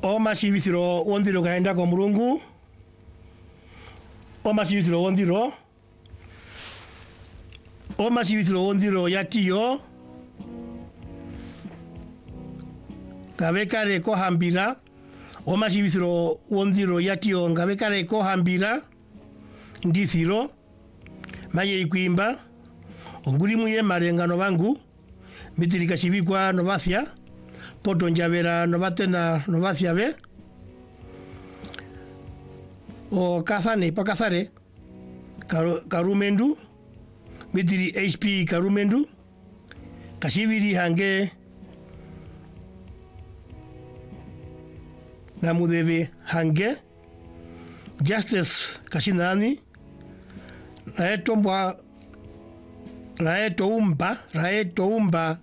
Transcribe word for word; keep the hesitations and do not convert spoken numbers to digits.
O masivithiro wondiro kaenda kwa Mulungu. O masivithiro wondiro. O masivithiro wondiro yatiyo. Ngabekare ko hambira. O masivithiro wondiro yatiyo ngabekare ko hambira. Ndithiro. Maye ikuimba. Onguri muye marengano bangu. Mitirika shibikwa novafia. Poto njavera novatena novafia be. O kasane pakasare. Karu, karumendu. Mitiri H P karumendu. Kashibiri hange. Namudeve hange. Justice kashinani. Raeto mbwa. Raeto umba. Raeto umba